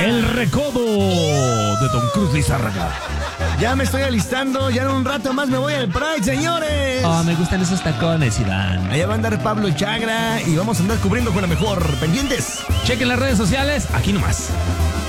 El recodo de Don Cruz Lizárraga. Ya me estoy alistando, ya en un rato más me voy al Pride, señores. Oh, me gustan esos tacones, Iván. Allá va a andar Pablo Chagra y vamos a andar cubriendo con la mejor. Pendientes. Chequen las redes sociales, aquí nomás.